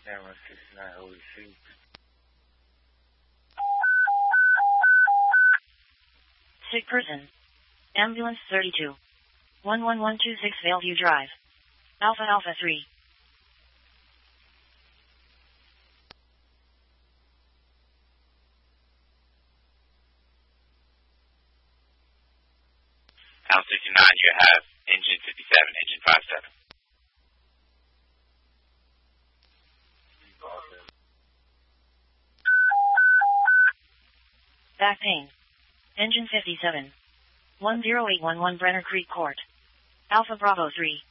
Camera 69, holy shit. Sick person. Ambulance 32. 11126 Valeview Drive. Alpha Alpha 3. Al 69, you have engine 57, engine 57. Back pain. Engine 57. 10811 Brenner Creek Court. Alpha Bravo 3.